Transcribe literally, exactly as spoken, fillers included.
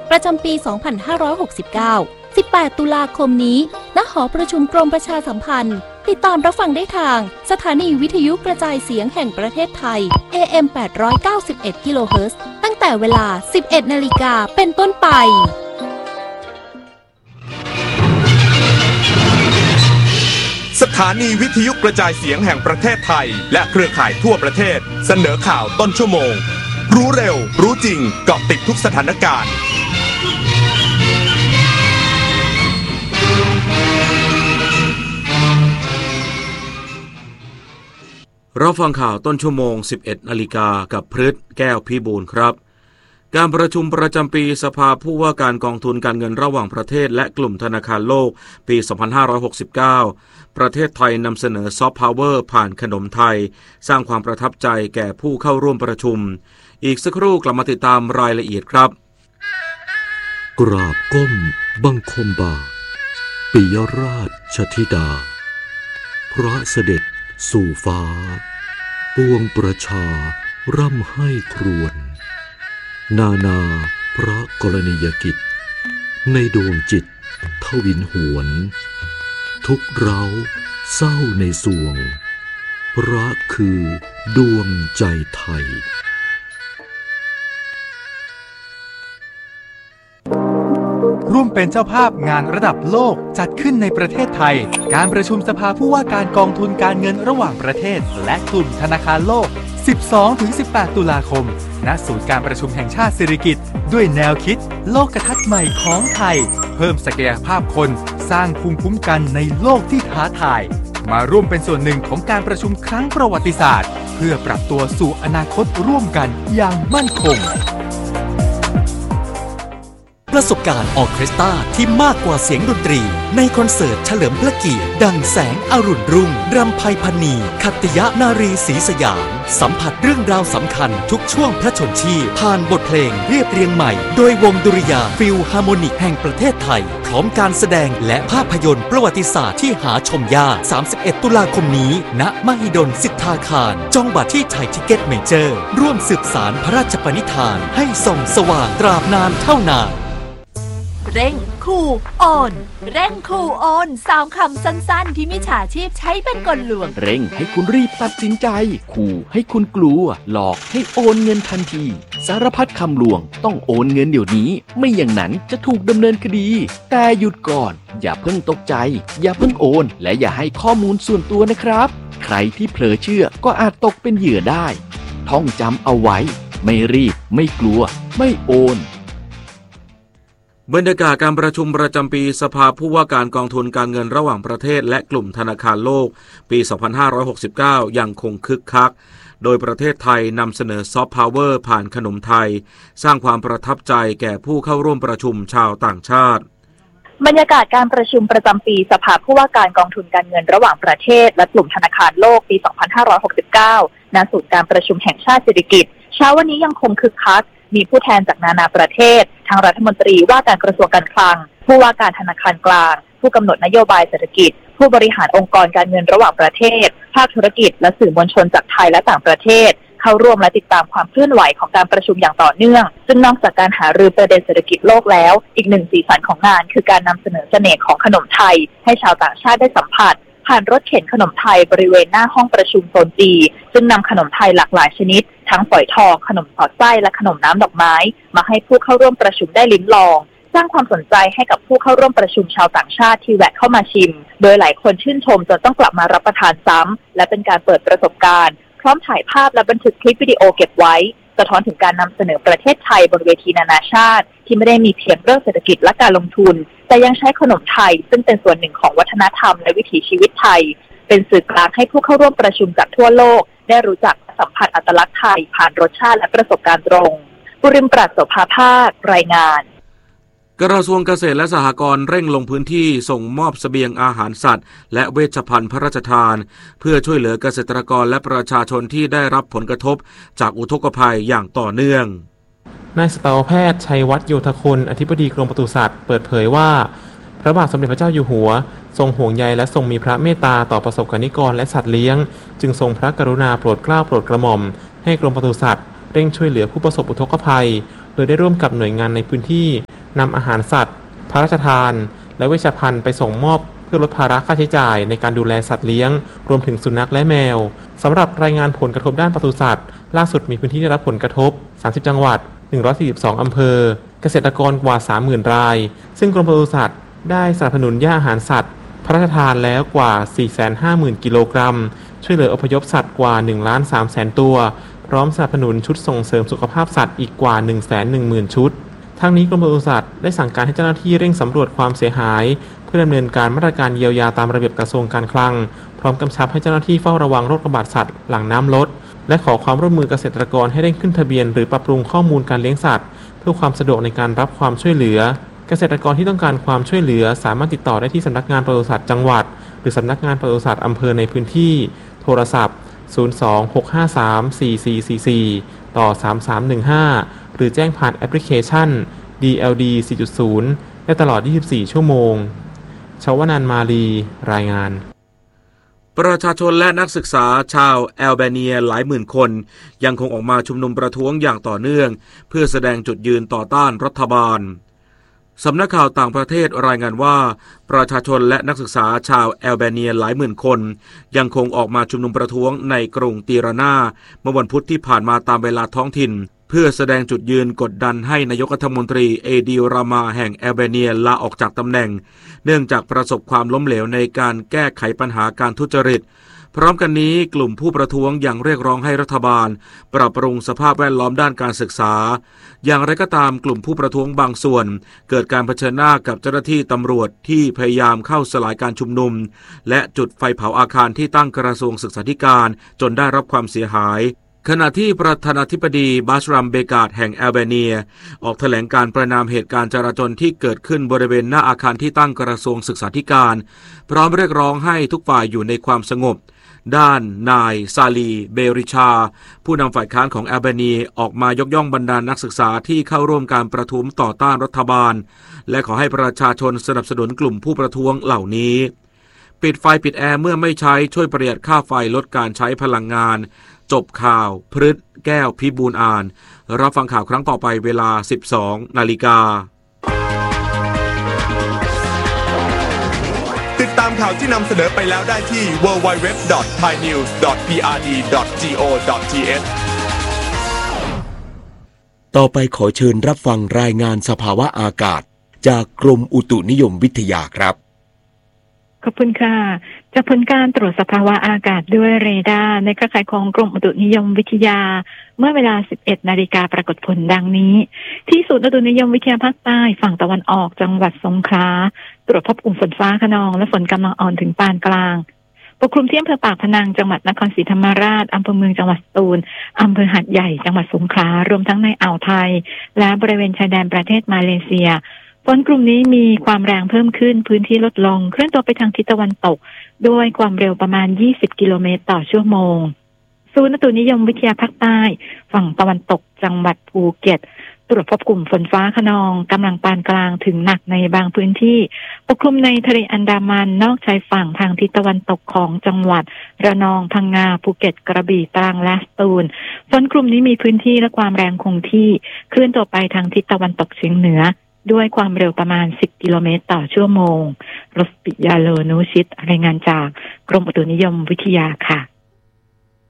ประจำปี สองพันห้าร้อยหกสิบเก้า สิบแปด ตุลาคมนี้ณหอประชุมกรมประชาสัมพันธ์ติดตามรับฟังได้ทางสถานีวิทยุกระจายเสียงแห่งประเทศไทย เอ เอ็ม แปดร้อยเก้าสิบเอ็ด กิโลเฮิรตซ์ ตั้งแต่เวลา สิบเอ็ด นาฬิกาเป็นต้นไปสถานีวิทยุกระจายเสียงแห่งประเทศไทยและเครือข่ายทั่วประเทศเสนอข่าวต้นชั่วโมงรู้เร็วรู้จริงเกาะติดทุกสถานการณ์เราฟังข่าวต้นชั่วโมง สิบเอ็ด นาฬิกากับพฤทธิ์แก้วพิบูลครับการประชุมประจำปีสภาผู้ว่าการกองทุนการเงินระหว่างประเทศและกลุ่มธนาคารโลกปี สองพันห้าร้อยหกสิบเก้า ประเทศไทยนำเสนอซอฟต์พาวเวอร์ผ่านขนมไทยสร้างความประทับใจแก่ผู้เข้าร่วมประชุมอีกสักครู่กลับมาติดตามรายละเอียดครับกราบก้มบังคมบาทปิยราชธิดาพระเสด็จสู่ฟ้าปวงประชาร่ำให้ครวญนานาพระกรณียกิจในดวงจิตทวินหวนทุกเร้าเศร้าในสวงพระคือดวงใจไทยร่วมเป็นเจ้าภาพงานระดับโลกจัดขึ้นในประเทศไทยการประชุมสภาผู้ว่าการกองทุนการเงินระหว่างประเทศและกลุ่มธนาคารโลก สิบสองถึงสิบแปด ตุลาคมณศูนย์การประชุมแห่งชาติสิริกิติ์ด้วยแนวคิดโลกทัศน์ใหม่ของไทยเพิ่มศักยภาพคนสร้างภูมิคุ้มกันในโลกที่ท้าทายมาร่วมเป็นส่วนหนึ่งของการประชุมครั้งประวัติศาสตร์เพื่อปรับตัวสู่อนาคตร่วมกันอย่างมั่นคงประสบการณ์ออร์เคสตราที่มากกว่าเสียงดนตรีในคอนเสิร์ตเฉลิมพระเกียรติดังแสงอรุณรุ่งรำไพพรรณีขัตติยนารีศรีสยามสัมผัสเรื่องราวสำคัญทุกช่วงพระชนชีพผ่านบทเพลงเรียบเรียงใหม่โดยวงดุริยางค์ฟิลฮาร์โมนิกแห่งประเทศไทยพร้อมการแสดงและภาพยนตร์ประวัติศาสตร์ที่หาชมยากสามสิบเอ็ด ตุลาคมนี้ณมหิดลสิทธาคารจองบัตรที่ไทยทิเก็ตเมเจอร์ร่วมสืบสานพระราชปณิธานให้ส่องสว่างตราบนานเท่านานเร่งคูโอนเร่งคูโอนสามคำสั้นๆที่มิจฉาชีพใช้เป็นกลลวงเร่งให้คุณรีบตัดสินใจขู่ให้คุณกลัวหลอกให้โอนเงินทันทีสารพัดคำลวงต้องโอนเงินเดี๋ยวนี้ไม่อย่างนั้นจะถูกดำเนินคดีแต่หยุดก่อนอย่าเพิ่งตกใจอย่าเพิ่งโอนและอย่าให้ข้อมูลส่วนตัวนะครับใครที่เผลอเชื่อก็อาจตกเป็นเหยื่อได้ท่องจำเอาไว้ไม่รีบไม่กลัวไม่โอนบรรยากาศการประชุมประจำปีสภาผู้ว่าการกองทุนการเงินระหว่างประเทศและกลุ่มธนาคารโลกปี สองพันห้าร้อยหกสิบเก้า ยังคงคึกคักโดยประเทศไทยนำเสนอซอฟต์พาวเวอร์ผ่านขนมไทยสร้างความประทับใจแก่ผู้เข้าร่วมประชุมชาวต่างชาติบรรยากาศการประชุมประจำปีสภาผู้ว่าการกองทุนการเงินระหว่างประเทศและกลุ่มธนาคารโลกปี สองพันห้าร้อยหกสิบเก้า ณ ศูนย์การประชุมแห่งชาติสิริกิติ์เช้าวันนี้ยังคงคึกคักมีผู้แทนจากนานาประเทศทั้งรัฐมนตรีว่าการกระทรวงการคลังผู้ว่าการธนาคารกลางผู้กำหนดนโยบายเศรษฐกิจผู้บริหารองค์กรการเงินระหว่างประเทศภาคธุรกิจและสื่อมวลชนจากไทยและต่างประเทศเข้าร่วมและติดตามความเคลื่อนไหวของการประชุมอย่างต่อเนื่องซึ่งนอกจากการหารือประเด็นเศรษฐกิจโลกแล้วอีกหนึ่งสีสันของงานคือการนำเสนอเสน่ห์ของขนมไทยให้ชาวต่างชาติได้สัมผัสผ่านรถเข็นขนมไทยบริเวณหน้าห้องประชุมโซนจีซึ่งนำขนมไทยหลากหลายชนิดทั้งฝอยทองขนมสอดไส้และขนมน้ำดอกไม้มาให้ผู้เข้าร่วมประชุมได้ลิ้มลองสร้างความสนใจให้กับผู้เข้าร่วมประชุมชาวต่างชาติที่แวะเข้ามาชิมโดยหลายคนชื่นชมจนต้องกลับมารับประทานซ้ำและเป็นการเปิดประสบการณ์พร้อมถ่ายภาพและบันทึกคลิปวิดีโอเก็บไว้สะท้อนถึงการนำเสนอประเทศไทยบนเวทีนานาชาติที่ไม่ได้มีเพียงเรื่องเศรษฐกิจและการลงทุนแต่ยังใช้ขนมไทยซึ่งเป็นส่วนหนึ่งของวัฒนธรรมและวิถีชีวิตไทยเป็นสื่อกลางให้ผู้เข้าร่วมประชุมจากทั่วโลกได้รู้จักสัมผัสอัตลักษณ์ไทยผ่านรสชาติและประสบการณ์ตรงบุริมปราศโสภาภาครายงานกระทรวงเกษตรและสหกรณ์เร่งลงพื้นที่ส่งมอบเสบียงอาหารสัตว์และเวชภัณฑ์พระราชทานเพื่อช่วยเหลือเกษตรกรและประชาชนที่ได้รับผลกระทบจากอุทกภัยอย่างต่อเนื่องนายสัตวแพทย์ชัยวัฒน์โยธคุณอธิบดีกรมปศุสัตว์เปิดเผยว่าพระบาทสมเด็จพระเจ้าอยู่หัวทรงห่วงใยและทรงมีพระเมตตาต่อประสบกนิกรและสัตว์เลี้ยงจึงทรงพระกรุณาโปรดเกล้าโปรดกระหม่อมให้กรมปศุสัตว์เร่งช่วยเหลือผู้ประสบอุทกภัยโดยได้ร่วมกับหน่วยงานในพื้นที่นำอาหารสัตว์พระราชทานและเวชภัณฑ์ไปส่งมอบเพื่อลดภาระค่าใช้จ่ายในการดูแลสัตว์เลี้ยงรวมถึงสุนัขและแมวสำหรับรายงานผลกระทบด้านปศุสัตว์ล่าสุดมีพื้นที่ได้รับผลกระทบสามสิบจังหวัดหนึ่งร้อยสี่สิบสองอำเภอเกษตรกรกว่า สามหมื่น รายซึ่งกรมปศุสัตว์ได้สนับสนุนหญ้าอาหารสัตว์พระราชทานแล้วกว่า สี่แสนห้าหมื่น กิโลกรัมช่วยเหลืออพยพสัตว์กว่า หนึ่งล้านสามแสน ตัวพร้อมสนับสนุนชุดส่งเสริมสุขภาพสัตว์อีกกว่า หนึ่งแสนหนึ่งหมื่น ชุดทั้งนี้กรมปศุสัตว์ได้สั่งการให้เจ้าหน้าที่เร่งสำรวจความเสียหายเพื่อดำเนินการมาตรการเยียวยาตามระเบียบกระทรวงการคลังพร้อมกำชับให้เจ้าหน้าที่เฝ้าระวังโรคระบาดสัตว์หลังน้ำลดและขอความร่วมมือเกษตรกรให้เร่งขึ้นทะเบียนหรือปรับปรุงข้อมูลการเลี้ยงสัตว์เพื่อความสะดวกในการรับความช่วยเหลือเกษตรกรที่ต้องการความช่วยเหลือสามารถติดต่อได้ที่สำนักงานปศุสัตว์จังหวัดหรือสำนักงานปศุสัตว์อำเภอในพื้นที่โทรศัพท์ศูนย์ สอง หก ห้า สาม สี่ สี่ สี่ สี่ต่อสามสามหนึ่งห้าหรือแจ้งผ่านแอปพลิเคชัน ดี แอล ดี สี่จุดศูนย์ ได้ตลอดยี่สิบสี่ชั่วโมงชวนันท์มาลีรายงานประชาชนและนักศึกษาชาวแอลเบเนียหลายหมื่นคนยังคงออกมาชุมนุมประท้วงอย่างต่อเนื่องเพื่อแสดงจุดยืนต่อต้านรัฐบาลสำนักข่าวต่างประเทศรายงานว่าประชาชนและนักศึกษาชาวแอลเบเนียหลายหมื่นคนยังคงออกมาชุมนุมประท้วงในกรุงตีรานาเมื่อวันพุธที่ผ่านมาตามเวลาท้องถิ่นเพื่อแสดงจุดยืนกดดันให้นายกรัฐมนตรีเอดิลรามาแห่งแอลเบเนียลาออกจากตำแหน่งเนื่องจากประสบความล้มเหลวในการแก้ไขปัญหาการทุจริตพร้อมกันนี้กลุ่มผู้ประท้วงยังเรียกร้องให้รัฐบาลปรับปรุงสภาพแวดล้อมด้านการศึกษาอย่างไรก็ตามกลุ่มผู้ประท้วงบางส่วนเกิดการเผชิญหน้ากับเจ้าหน้าที่ตำรวจที่พยายามเข้าสลายการชุมนุมและจุดไฟเผาอาคารที่ตั้งกระทรวงศึกษาธิการจนได้รับความเสียหายขณะที่ประธานาธิบดีบาชรัมเบกาดแห่งแอลเบเนียออกแถลงการประณามเหตุการณ์จราจรที่เกิดขึ้นบริเวณหน้าอาคารที่ตั้งกระทรวงศึกษาธิการพร้อมเรียกร้องให้ทุกฝ่ายอยู่ในความสงบด้านนายซาลีเบริชาผู้นำฝ่ายค้านของแอลเบเนียออกมายกย่องบรรดานักศึกษาที่เข้าร่วมการประท้วงต่อต้านรัฐบาลและขอให้ประชาชนสนับสนุนกลุ่มผู้ประท้วงเหล่านี้ปิดไฟปิดแอร์เมื่อไม่ใช้ช่วยประหยัดค่าไฟลดการใช้พลังงานจบข่าวพฤษแก้วพิบูลอ่านรับฟังข่าวครั้งต่อไปเวลา สิบสองนาฬิกาติดตามข่าวที่นำเสนอไปแล้วได้ที่ ดับเบิลยู ดับเบิลยู ดับเบิลยู ดอท ไทยนิวส์ ดอท พี อาร์ ดี ดอท จี โอ ดอท ที เอชต่อไปขอเชิญรับฟังรายงานสภาวะอากาศจากกรมอุตุนิยมวิทยาครับขอบคุณค่ะจากผลการตรวจสภาวะอากาศด้วยเรดาร์ในเครือข่ายของกรมอุตุนิยมวิทยาเมื่อเวลา สิบเอ็ดนาฬิกาปรากฏผลดังนี้ที่ศูนย์อุตุนิยมวิทยาภาคใต้ฝั่งตะวันออกจังหวัดสงขลาตรวจพบกลุ่มฝนฟ้าคะนองและฝนกำลังอ่อนถึงปานกลางปกคลุมที่อำเภอปากพนังจังหวัดนครศรีธรรมราชอำเภอเมืองจังหวัดสตูลอำเภอหาดใหญ่จังหวัดสงขลารวมทั้งในอ่าวไทยและบริเวณชายแดนประเทศมาเลเซียฝนกลุ่มนี้มีความแรงเพิ่มขึ้นพื้นที่ลดลงเคลื่อนตัวไปทางทิศตะวันตกด้วยความเร็วประมาณยี่สิบกิโลเมตรต่อชั่วโมงศูนย์อุตุนิยมวิทยาภาคใต้ฝั่งตะวันตกจังหวัดภูเก็ตตรวจพบกลุ่มฝนฟ้าคะนองกำลังปานกลางถึงหนักในบางพื้นที่ปกคลุมในทะเลอันดามันนอกชายฝั่งทางทิศตะวันตกของจังหวัดระนองพังงาภูเก็ตกระบี่ตรังและสตูลฝนกลุ่มนี้มีพื้นที่และความแรงคงที่เคลื่อนตัวไปทางทิศตะวันตกเฉียงเหนือด้วยความเร็วประมาณสิบกิโลเมตรต่อชั่วโมงรสปิยาโลนูชิตรายงานจากกรมอุตุนิยมวิทยาค่ะ